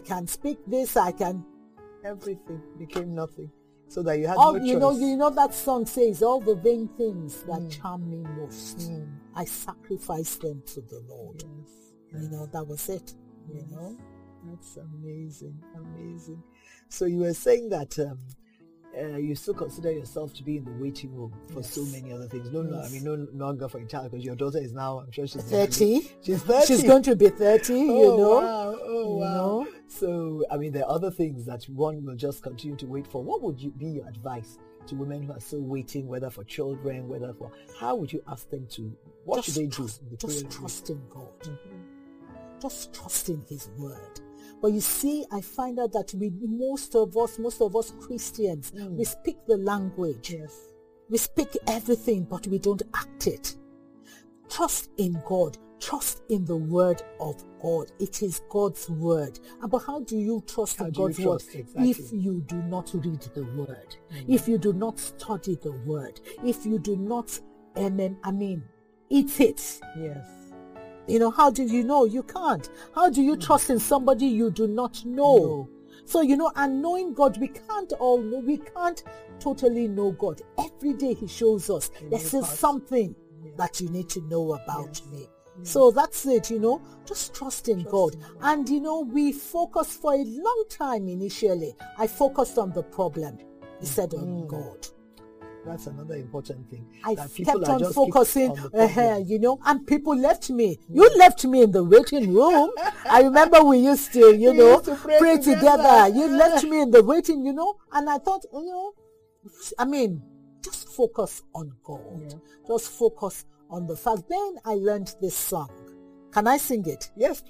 can speak this, I can. Everything became nothing. So that you had All no you choice. know that song says, all the vain things that charm me most, I sacrifice them to the Lord. Yes. You know, that was it. Yes. You know, That's amazing. Amazing. So you were saying that you still consider yourself to be in the waiting room for so many other things. No, I mean, no longer for a child, because your daughter is now, I'm sure she's 30. She's 30. She's going to be 30. You know. Wow. Oh, wow. Know? So, I mean, there are other things that one will just continue to wait for. What would be your advice to women who are still waiting, whether for children, whether for... How would you ask them to... What should they do? Just trust in God. Just trust in His word. But you see, I find out that most of us Christians, we speak the language. Yes. We speak everything, but we don't act it. Trust in God. Trust in the word of God. It is God's word. But how do you trust in God's word? Exactly. If you do not read the word, if you do not study the word, if you do not, eat it. Yes. You know, how do you know? You can't. How do you trust in somebody you do not know? No. So, you know, and knowing God, we can't totally know God. Every day He shows us this is something that you need to know about me. So that's it, you know, just trust in God. And, you know, we focused for a long time initially. I focused on the problem instead on God. That's another important thing. I that people kept are on just focusing, on the problem. you know, and people left me. You left me in the waiting room. I remember we used to, you know, used to pray together. You left me in the waiting, you know, and I thought, you know, just focus on God. Yeah. Just focus on the fact. Then I learned this song. Can I sing it? Yes,